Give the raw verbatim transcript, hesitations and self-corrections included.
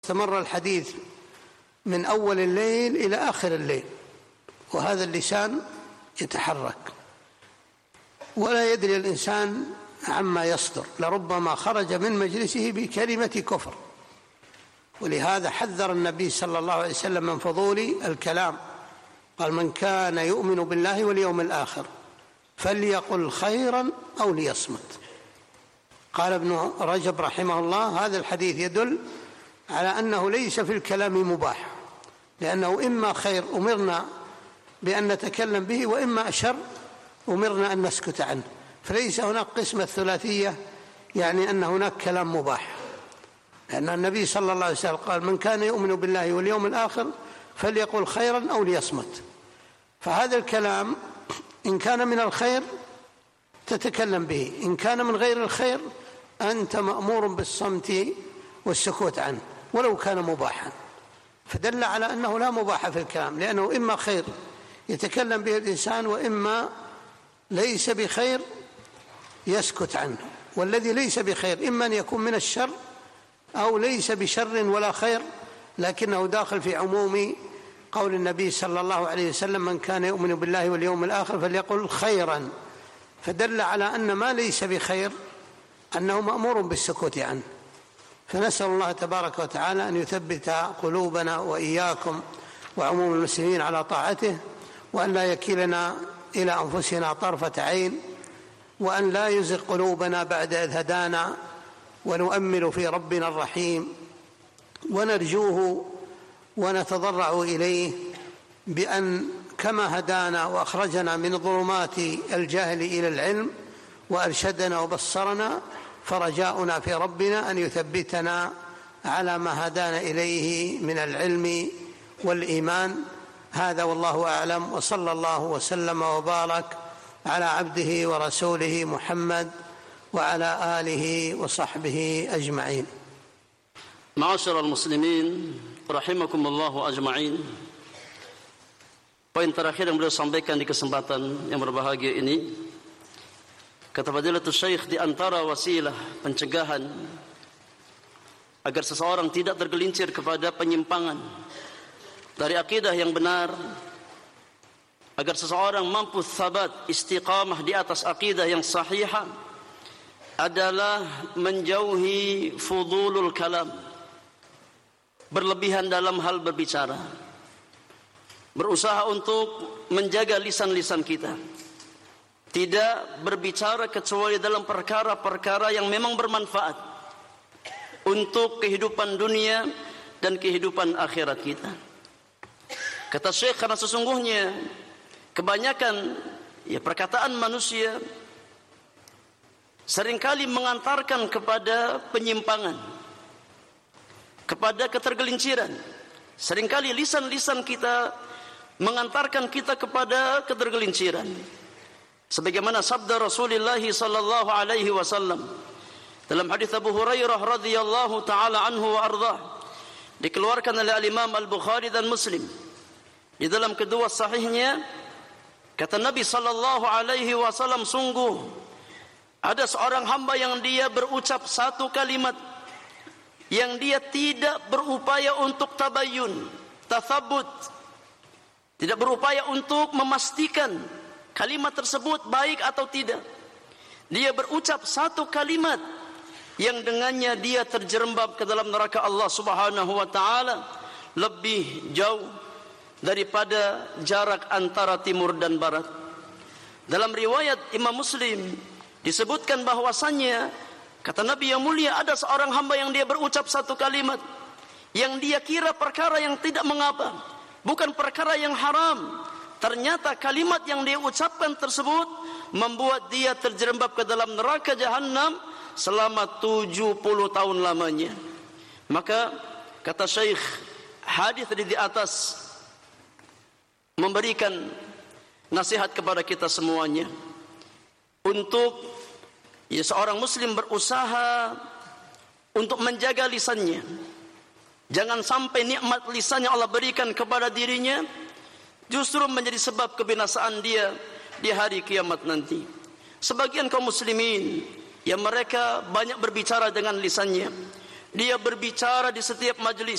استمر الحديث من أول الليل إلى آخر الليل، وهذا اللسان يتحرك ولا يدري الإنسان عما يصدر، لربما خرج من مجلسه بكلمة كفر. ولهذا حذر النبي صلى الله عليه وسلم من فضول الكلام، قال: من كان يؤمن بالله واليوم الآخر فليقل خيرا أو ليصمت. قال ابن رجب رحمه الله: هذا الحديث يدل على أنه ليس في الكلام مباح، لأنه إما خير أمرنا بأن نتكلم به، وإما شر أمرنا أن نسكت عنه، فليس هناك قسمة ثلاثية يعني أن هناك كلام مباح، لأن النبي صلى الله عليه وسلم قال: من كان يؤمن بالله واليوم الآخر فليقل خيرا أو ليصمت. فهذا الكلام إن كان من الخير تتكلم به، إن كان من غير الخير أنت مأمور بالصمت والسكوت عنه ولو كان مباحا. فدل على أنه لا مباح في الكلام، لأنه إما خير يتكلم به الإنسان، وإما ليس بخير يسكت عنه. والذي ليس بخير إما أن يكون من الشر أو ليس بشر ولا خير، لكنه داخل في عموم قول النبي صلى الله عليه وسلم: من كان يؤمن بالله واليوم الآخر فليقل خيرا. فدل على أن ما ليس بخير أنه مأمور بالسكوت عنه. فنسأل الله تبارك وتعالى أن يثبت قلوبنا وإياكم وعموم المسلمين على طاعته، وأن لا يكلنا إلى أنفسنا طرفة عين، وأن لا يزغ قلوبنا بعد إذ هدانا، ونؤمل في ربنا الرحيم ونرجوه ونتضرع إليه بأن كما هدانا وأخرجنا من ظلمات الجهل إلى العلم وأرشدنا وبصرنا، فرجاؤنا في ربنا أن يثبتنا على ما هدانا إليه من العلم والإيمان. هذا والله أعلم، وصلى الله وسلم وبارك على عبده ورسوله محمد وعلى آله وصحبه أجمعين. معاشر المسlimin rahimakumullah ajma'in. Poin terakhir yang beliau sampaikan di kesempatan yang berbahagia ini, kata Fadilatul Syekh, di antara wasilah pencegahan agar seseorang tidak tergelincir kepada penyimpangan dari akidah yang benar, agar seseorang mampu thabat istiqamah di atas akidah yang sahihah, adalah menjauhi fudulul kalam, berlebihan dalam hal berbicara, berusaha untuk menjaga lisan-lisan kita, tidak berbicara kecuali dalam perkara-perkara yang memang bermanfaat untuk kehidupan dunia dan kehidupan akhirat kita. Kata Syekh, karena sesungguhnya kebanyakan ya perkataan manusia seringkali mengantarkan kepada penyimpangan, kepada ketergelinciran. Seringkali lisan-lisan kita mengantarkan kita kepada ketergelinciran. Sebagaimana sabda Rasulullah sallallahu alaihi wasallam dalam hadis Abu Hurairah radhiyallahu taala anhu wa ardhah, dikeluarkan oleh Al-Imam Al-Bukhari dan Muslim di dalam kedua sahihnya, kata Nabi sallallahu alaihi wasallam, sungguh ada seorang hamba yang dia berucap satu kalimat yang dia tidak berupaya untuk tabayyun, tathabbut, tidak berupaya untuk memastikan kalimat tersebut baik atau tidak. Dia berucap satu kalimat yang dengannya dia terjerembab ke dalam neraka Allah Subhanahu wa taala lebih jauh daripada jarak antara timur dan barat. Dalam riwayat Imam Muslim disebutkan bahwasannya, kata Nabi yang mulia, ada seorang hamba yang dia berucap satu kalimat yang dia kira perkara yang tidak mengapa, bukan perkara yang haram. Ternyata kalimat yang dia ucapkan tersebut membuat dia terjerembab ke dalam neraka jahanam selama tujuh puluh tahun lamanya. Maka kata Syekh, hadis di atas memberikan nasihat kepada kita semuanya untuk ya seorang muslim berusaha untuk menjaga lisannya. Jangan sampai nikmat lisan yang Allah berikan kepada dirinya justru menjadi sebab kebinasaan dia di hari kiamat nanti. Sebagian kaum muslimin yang mereka banyak berbicara dengan lisannya, Dia berbicara di setiap majelis.